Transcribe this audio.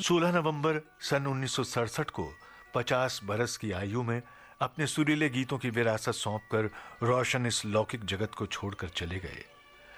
16 नवंबर सन 1967 को 50 बरस की आयु में अपने सुरीले गीतों की विरासत सौंपकर रोशन इस लौकिक जगत को छोड़कर चले गए।